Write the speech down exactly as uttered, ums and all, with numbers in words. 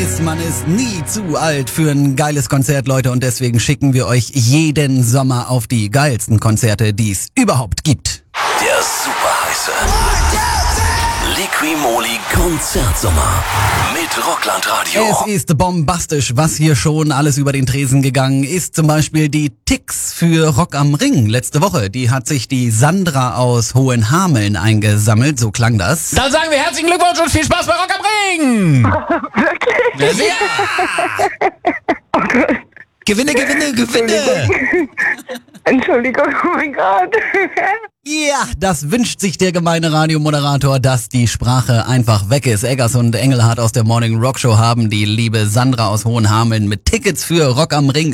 weiß, man ist nie zu alt für ein geiles Konzert, Leute, und deswegen schicken wir euch jeden Sommer auf die geilsten Konzerte, die es überhaupt gibt. Der superheiße Liqui-Moly Konzertsommer mit Rockland Radio. Es ist bombastisch, was hier schon alles über den Tresen gegangen ist. Zum Beispiel die Ticks für Rock am Ring letzte Woche. Die hat sich die Sandra aus Hohenhameln eingesammelt, so klang das. Dann sagen wir herzlichen Glückwunsch und viel Spaß bei Rock am Ring! Wirklich? Ja! Gewinne, gewinne, gewinne! Entschuldigung, oh mein Gott. Ja, das wünscht sich der gemeine Radiomoderator, dass die Sprache einfach weg ist. Eggers und Engelhardt aus der Morning Rock Show haben die liebe Sandra aus Hohenhameln mit Tickets für Rock am Ring